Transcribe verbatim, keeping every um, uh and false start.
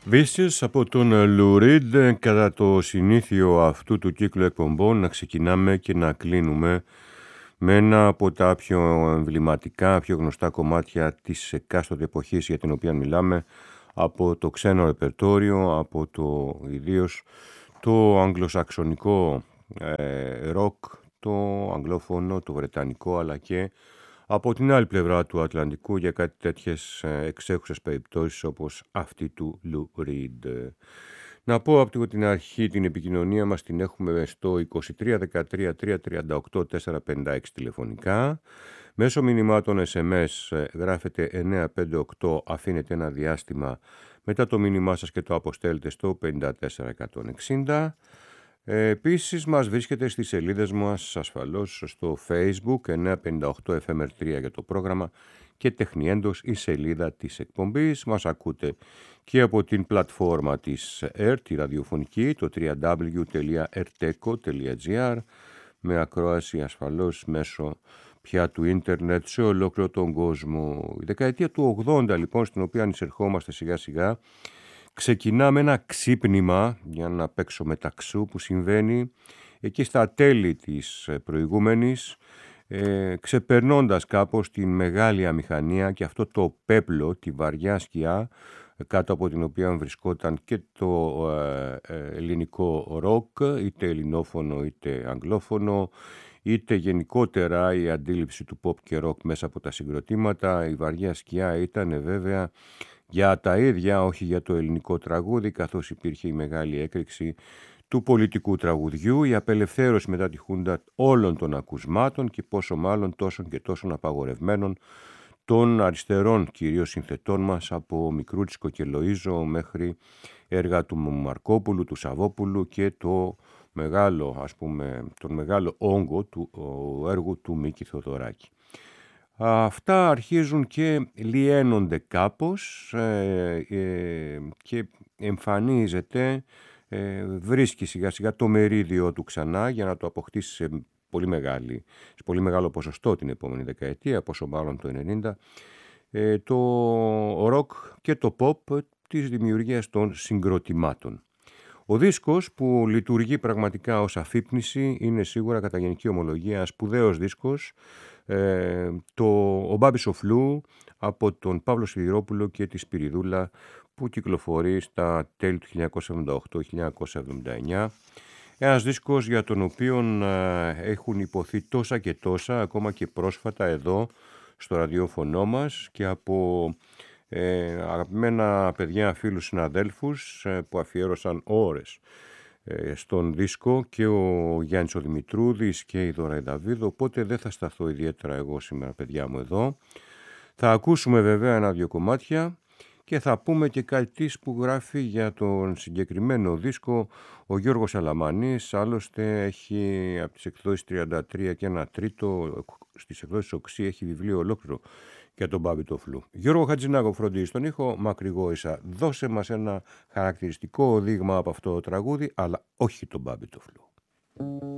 Vicious από τον Lou Reed. Κατά το συνήθιο αυτού του κύκλου εκπομπών να ξεκινάμε και να κλείνουμε με ένα από τα πιο εμβληματικά, πιο γνωστά κομμάτια της εκάστοτε εποχής για την οποία μιλάμε, από το ξένο ρεπερτόριο, από το ιδίως το αγγλοσαξονικό ε, ροκ, το αγγλόφωνο, το βρετανικό, αλλά και από την άλλη πλευρά του Ατλαντικού για κάτι τέτοιες εξέχουσες περιπτώσεις όπως αυτή του Lou Reed. Να πω από την αρχή την επικοινωνία μας την έχουμε στο είκοσι τρία δεκατρία τριακόσια τριάντα οκτώ τετρακόσια πενήντα έξι τηλεφωνικά. Μέσω μηνυμάτων ες εμ ες γράφετε εννιά πέντε οκτώ, αφήνετε ένα διάστημα, μετά το μήνυμά σας και το αποστέλλετε στο πέντε τέσσερα εκατόν εξήντα. Ε, επίσης μας βρίσκεται στις σελίδες μας ασφαλώς στο Facebook εννιά πενήντα οκτώ εφ εμ αρ τρία για το πρόγραμμα και Τεχνιέντος η σελίδα της εκπομπής. Μας ακούτε και από την πλατφόρμα της ΕΡΤ, τη ραδιοφωνική, το double-u double-u double-u τελεία ερτέκο τελεία τζι άρ, με ακρόαση ασφαλώς μέσω πια του ίντερνετ σε ολόκληρο τον κόσμο. Η δεκαετία του ογδόντα λοιπόν, στην οποία ανισερχόμαστε σιγά σιγά, ξεκινάμε ένα ξύπνημα, για να παίξω μεταξού, που συμβαίνει εκεί στα τέλη της προηγούμενης, ε, ξεπερνώντας κάπως την μεγάλη αμηχανία και αυτό το πέπλο, τη βαριά σκιά, κάτω από την οποία βρισκόταν και το ε, ε, ελληνικό ροκ, είτε ελληνόφωνο είτε αγγλόφωνο, είτε γενικότερα η αντίληψη του pop και rock μέσα από τα συγκροτήματα. Η βαριά σκιά ήταν βέβαια για τα ίδια, όχι για το ελληνικό τραγούδι, καθώς υπήρχε η μεγάλη έκρηξη του πολιτικού τραγουδιού, η απελευθέρωση μετά τη Χούντα όλων των ακουσμάτων και πόσο μάλλον τόσων και τόσων απαγορευμένων των αριστερών κυρίως συνθετών μας, από Μικρούτσικο και Λοΐζο μέχρι έργα του Μαρκόπουλου, του Σαββόπουλου και το μεγάλο, ας πούμε, τον μεγάλο όγκο του έργου του Μίκη Θοδωράκη. Αυτά αρχίζουν και λιένονται κάπως ε, ε, και εμφανίζεται, ε, βρίσκει σιγά σιγά το μερίδιο του ξανά για να το αποκτήσει σε πολύ, μεγάλη, σε πολύ μεγάλο ποσοστό την επόμενη δεκαετία, πόσο μάλλον το ενενήντα, ε, το ροκ και το pop της δημιουργίας των συγκροτημάτων. Ο δίσκος που λειτουργεί πραγματικά ως αφύπνιση είναι σίγουρα κατά γενική ομολογία σπουδαίος δίσκος, ε, το «Ο Μπάμπης ο Φλου» από τον Παύλο Σιδηρόπουλο και τη Σπυριδούλα, που κυκλοφορεί στα τέλη του χίλια εννιακόσια εβδομήντα οκτώ χίλια εννιακόσια εβδομήντα εννιά. Ένας δίσκος για τον οποίο ε, έχουν υποθεί τόσα και τόσα, ακόμα και πρόσφατα εδώ στο ραδιόφωνο μας, και από ε, αγαπημένα παιδιά, φίλους, συναδέλφους ε, που αφιέρωσαν ώρες ε, στον δίσκο, και ο Γιάννης ο Δημητρούδης και η Δώρα η Δαβίδο, οπότε δεν θα σταθώ ιδιαίτερα εγώ σήμερα, παιδιά μου, εδώ. Θα ακούσουμε βέβαια ένα-δυο κομμάτια και θα πούμε και κάτι που γράφει για τον συγκεκριμένο δίσκο ο Γιώργος Αλαμανής. Άλλωστε έχει από τις εκδόσεις τριάντα τρία και ένα τρίτο, στις εκδόσεις Οξύ έχει βιβλίο ολόκληρο για τον Μπάμπη το Φλου. Γιώργο Χατζηνάκο φροντίζει στον ήχο, μακρηγόρησα. Δώσε μας ένα χαρακτηριστικό δείγμα από αυτό το τραγούδι, αλλά όχι τον Μπάμπη το Φλου.